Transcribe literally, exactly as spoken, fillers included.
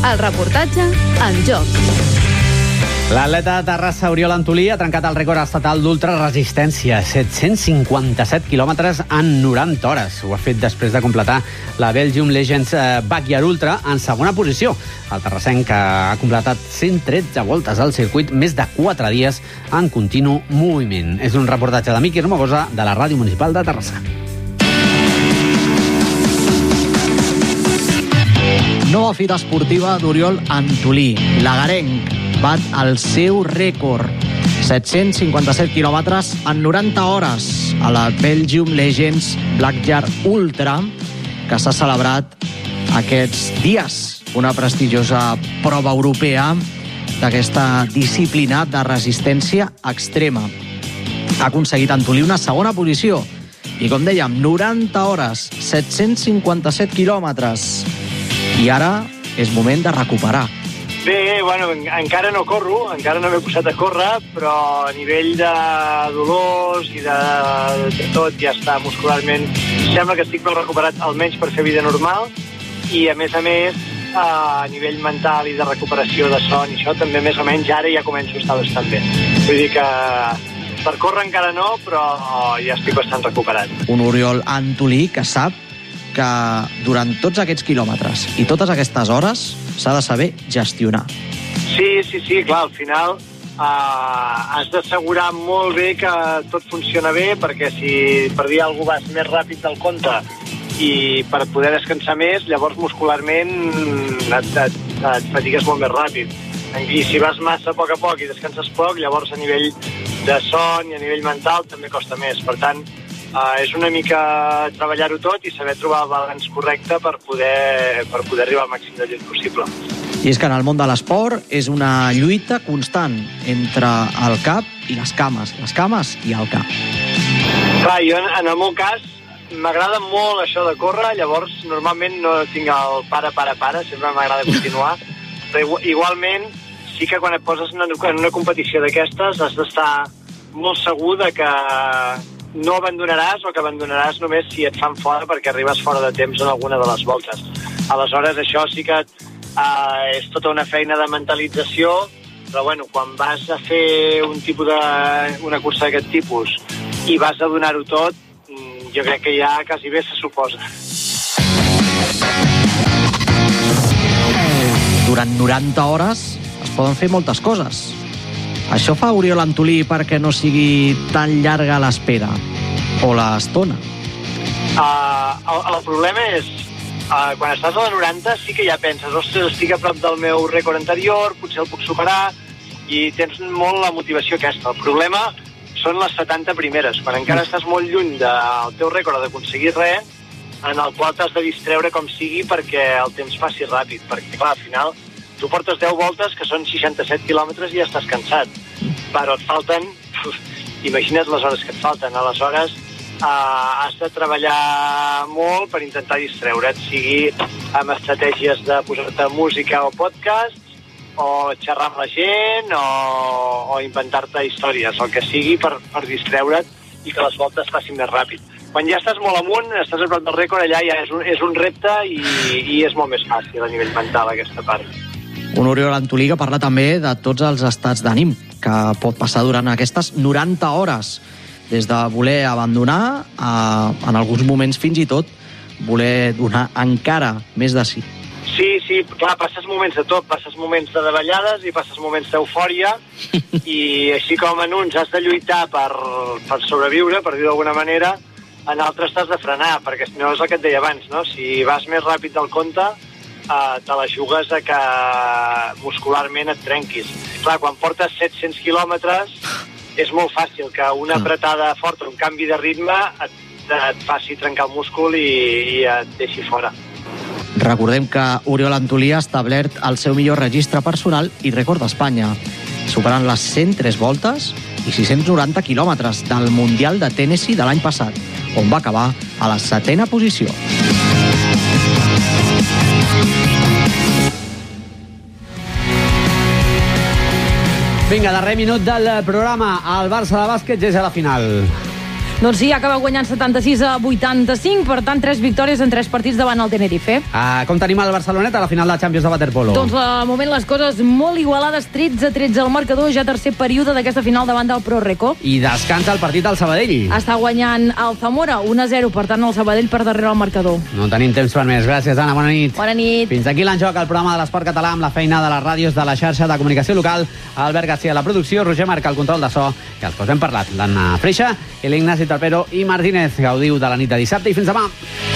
El reportatge en joc. L'atleta de Terrassa, Oriol Antolí, ha trencat el rècord estatal d'ultraresistència, set-cents cinquanta-set quilòmetres en noranta hores. Ho ha fet després de completar la Belgium Legends Backyard Ultra en segona posició. El terrassenc ha completat cent tretze voltes al circuit, més de quatre dies en continu moviment. És un reportatge de Miqui Romagosa de la Ràdio Municipal de Terrassa. Nova fita esportiva d'Oriol Antolí. L'agarenc bat el seu rècord, set-cents cinquanta-set quilòmetres en noranta hores, a la Belgium Legends Backyard Ultra, que s'ha celebrat aquests dies. Una prestigiosa prova europea d'aquesta disciplina de resistència extrema. Ha aconseguit Antolí una segona posició i, com dèiem, noranta hores, set-cents cinquanta-set quilòmetres. I ara és moment de recuperar. Bé, bueno, encara no corro, encara no m'he posat a córrer, però a nivell de dolors i de, de tot ja està muscularment. Sembla que estic ben recuperat, almenys per fer vida normal, i a més a més, a nivell mental i de recuperació de son i això, també més o menys ara ja començo a estar bastant bé. Vull dir que per córrer encara no, però ja estic bastant recuperat. Un Oriol Antolí que sap que durant tots aquests quilòmetres i totes aquestes hores s'ha de saber gestionar. Sí, sí, sí, clar, al final eh, has d'assegurar molt bé que tot funciona bé, perquè si per dir alguna cosa vas més ràpid del compte i per poder descansar més, llavors muscularment et, et, et fatigues molt més ràpid. I si vas massa a poc a poc i descanses poc, llavors a nivell de son i a nivell mental també costa més. Per tant, Uh, és una mica treballar-ho tot i saber trobar el balanç correcte per poder, per poder arribar al màxim de lluny possible. I és que en el món de l'esport és una lluita constant entre el cap i les cames, les cames i el cap. Clar, jo en, en el meu cas m'agrada molt això de córrer, llavors normalment no tinc el para, para, para, sempre m'agrada continuar, però igualment sí que quan et poses en una, en una competició d'aquestes has d'estar molt segur de que no abandonaràs o que abandonaràs només si et fan fora perquè arribes fora de temps en alguna de les voltes. Aleshores, això sí que eh, és tota una feina de mentalització, però bueno, quan vas a fer un tipus de, una cursa d'aquest tipus i vas a donar-ho tot, jo crec que ja quasi bé se suposa. Durant noranta hores es poden fer moltes coses. Això fa Oriol Antolí perquè no sigui tan llarga l'espera o l'estona? Uh, el, el problema és, uh, quan estàs a la noranta sí que ja penses, ostres, estic a prop del meu rècord anterior, potser el puc superar, i tens molt la motivació aquesta. El problema són les setanta primeres, quan encara estàs molt lluny del teu rècord d'aconseguir res, en el qual t'has de distreure com sigui perquè el temps passi ràpid, perquè clar, al final tu portes deu voltes, que són seixanta-set quilòmetres, i ja estàs cansat. Però et falten... Uf, imagina't les hores que et falten. Aleshores, eh, has de treballar molt per intentar distreure't, sigui amb estratègies de posar-te música o podcast, o xerrar amb la gent, o, o inventar-te històries, el que sigui per, per distreure't i que les voltes passin més ràpid. Quan ja estàs molt amunt, estàs a prop del rècord, allà ja és un, és un repte i, i és molt més fàcil a nivell mental aquesta part. Un Oriol Antolí que parla també de tots els estats d'ànim que pot passar durant aquestes noranta hores, des de voler abandonar a, en alguns moments fins i tot, voler donar encara més de si. Sí, sí, clar, passes moments de tot, passes moments de davallades i passes moments d'eufòria i així com en uns has de lluitar per, per sobreviure, per dir d'alguna manera, en altres t'has de frenar, perquè no és el que et deia abans, no? Si vas més ràpid del compte, Uh, te la jugues a que muscularment et trenquis. Clar, quan portes set-cents quilòmetres és molt fàcil que una apretada forta, un canvi de ritme et, et faci trencar el múscul i, i et deixi fora. Recordem que Oriol Antolí ha establert el seu millor registre personal i rècord d'Espanya, superant les cent tres voltes i sis-cents noranta quilòmetres del Mundial de Tennessee de l'any passat, on va acabar a la setena posició. Vinga, darrer minut del programa. El Barça de bàsquet ja és a la final. Doncs sí, acaba guanyant setanta-sis a vuitanta-cinc, per tant, tres victòries en tres partits davant el Tenerife. Ah, com tenim el Barcelonet a la final de Champions de waterpolo? Doncs de moment les coses molt igualades, tretze a tretze al marcador, ja tercer període d'aquesta final davant del Pro Reco. I descansa el partit al Sabadell. Està guanyant el Zamora, un a zero, per tant el Sabadell per darrere el marcador. No tenim temps per més. Gràcies, Anna, bona nit. Bona nit. Fins aquí l'Enjoc, el programa de l'esport català amb la feina de les ràdios de la xarxa de comunicació local, Albert García a la producció, Roger Marc al control de so, que els hem parlat, l'Anna Freixa, i l'Ignasi Torpero i Martínez. Gaudiu de la nit de dissabte i fins demà.